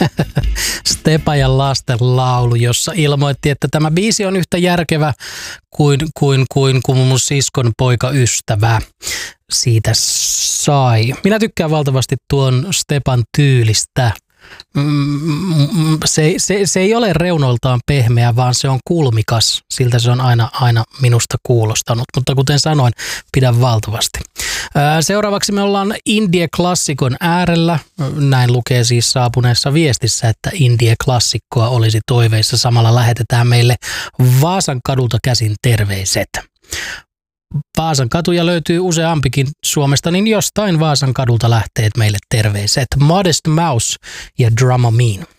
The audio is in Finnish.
Stepan ja lasten laulu, jossa ilmoitti, että tämä biisi on yhtä järkevä kuin mun siskon poikaystävä siitä sai. Minä tykkään valtavasti tuon Stepan tyylistä. Se ei ole reunoiltaan pehmeä, vaan se on kulmikas. Siltä se on aina minusta kuulostanut, mutta kuten sanoin, pidän valtavasti. Seuraavaksi me ollaan indie-klassikon äärellä. Näin lukee siis saapuneessa viestissä, että indie-klassikkoa olisi toiveissa. Samalla lähetetään meille Vaasan kadulta käsin terveiset. Vaasan katuja löytyy useampikin Suomesta, niin jostain Vaasan kadulta lähteet meille terveiset. Modest Mouse ja Dramamine.